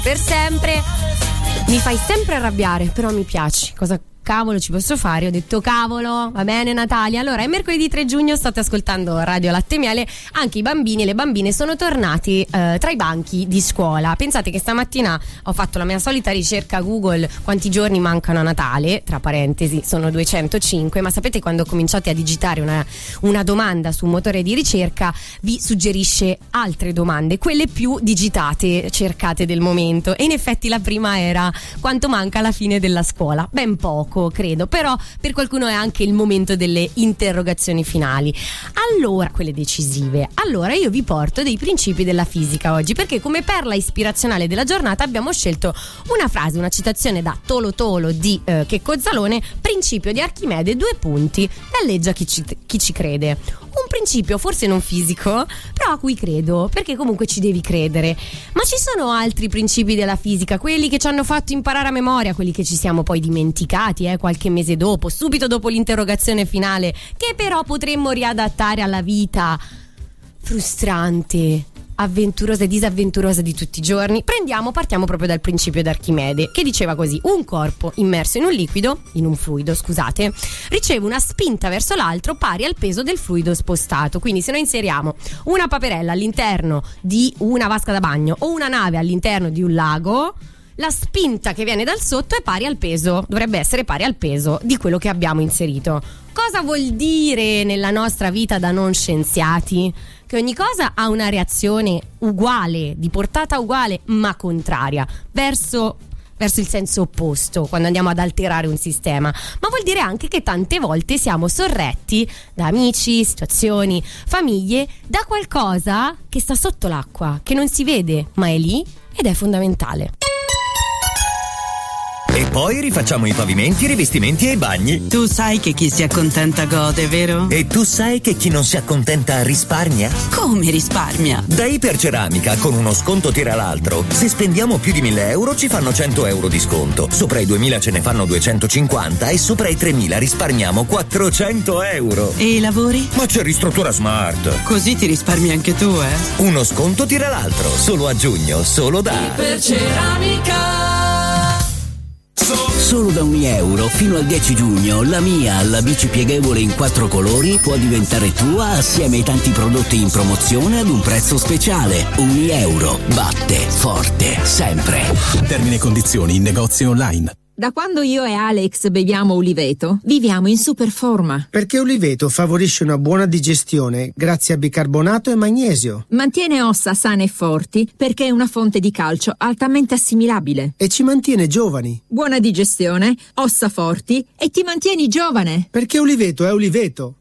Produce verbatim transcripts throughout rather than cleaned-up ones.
per sempre. Mi fai sempre arrabbiare, però mi piaci. Cosa cavolo ci posso fare? Ho detto cavolo, va bene Natalia. Allora è mercoledì tre giugno, state ascoltando Radio Latte e Miele. Anche i bambini e le bambine sono tornati eh, tra i banchi di scuola. Pensate che stamattina ho fatto la mia solita ricerca Google, quanti giorni mancano a Natale, tra parentesi sono duecentocinque, ma sapete quando cominciate a digitare una, una domanda su un motore di ricerca vi suggerisce altre domande, quelle più digitate, cercate del momento, e in effetti la prima era quanto manca alla fine della scuola. Ben poco, credo, però per qualcuno è anche il momento delle interrogazioni finali, allora quelle decisive. Allora io vi porto dei principi della fisica oggi, perché come perla ispirazionale della giornata abbiamo scelto una frase, una citazione da Tolo Tolo di eh, Checco Zalone, principio di Archimede, due punti, galleggia chi ci, chi ci crede. Un principio forse non fisico, però a cui credo, perché comunque ci devi credere. Ma ci sono altri principi della fisica, quelli che ci hanno fatto imparare a memoria, quelli che ci siamo poi dimenticati eh, qualche mese dopo, subito dopo l'interrogazione finale, che però potremmo riadattare alla vita frustrante, avventurosa e disavventurosa di tutti i giorni. Prendiamo, partiamo proprio dal principio d'Archimede, che diceva così: un corpo immerso in un liquido, in un fluido scusate, riceve una spinta verso l'altro pari al peso del fluido spostato. Quindi se noi inseriamo una paperella all'interno di una vasca da bagno o una nave all'interno di un lago, la spinta che viene dal sotto è pari al peso, dovrebbe essere pari al peso di quello che abbiamo inserito. Cosa vuol dire nella nostra vita da non scienziati? Che ogni cosa ha una reazione uguale, di portata uguale, ma contraria, verso, verso il senso opposto, quando andiamo ad alterare un sistema. Ma vuol dire anche che tante volte siamo sorretti da amici, situazioni, famiglie, da qualcosa che sta sotto l'acqua, che non si vede, ma è lì ed è fondamentale. E poi rifacciamo i pavimenti, i rivestimenti e i bagni. Tu sai che chi si accontenta gode, vero? E tu sai che chi non si accontenta risparmia? Come risparmia? Da Iperceramica, con uno sconto tira l'altro. Se spendiamo più di mille euro ci fanno cento euro di sconto. Sopra i duemila ce ne fanno duecentocinquanta e sopra i tremila risparmiamo quattrocento euro. E i lavori? Ma c'è Ristruttura Smart. Così ti risparmi anche tu, eh? Uno sconto tira l'altro. Solo a giugno, solo da Iperceramica. Solo da un euro fino al dieci giugno la mia, la bici pieghevole in quattro colori, può diventare tua assieme ai tanti prodotti in promozione ad un prezzo speciale. Un euro batte forte sempre. Termini e condizioni in negozi online. Da quando io e Alex beviamo Uliveto, viviamo in super forma. Perché Uliveto favorisce una buona digestione grazie a bicarbonato e magnesio. Mantiene ossa sane e forti perché è una fonte di calcio altamente assimilabile. E ci mantiene giovani. Buona digestione, ossa forti e ti mantieni giovane. Perché Uliveto è Uliveto.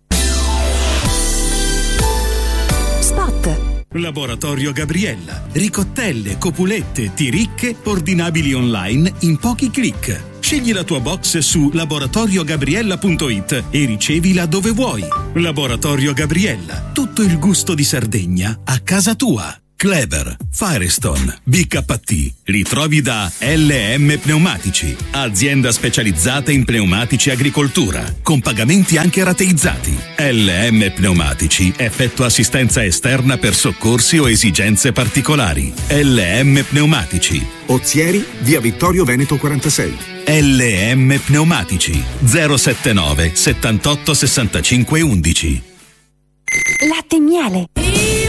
Spot. Laboratorio Gabriella. Ricottelle, copulette, tiricche, ordinabili online in pochi click. Scegli la tua box su laboratorio gabriella punto it e ricevila dove vuoi. Laboratorio Gabriella. Tutto il gusto di Sardegna a casa tua. Kleber, Firestone, B K T, li trovi da L M Pneumatici, azienda specializzata in pneumatici agricoltura, con pagamenti anche rateizzati. L M Pneumatici effettua assistenza esterna per soccorsi o esigenze particolari. L M Pneumatici. Ozieri, via Vittorio Veneto quarantasei. L M Pneumatici zero settantanove settantotto sessantacinque undici. Latte e Miele.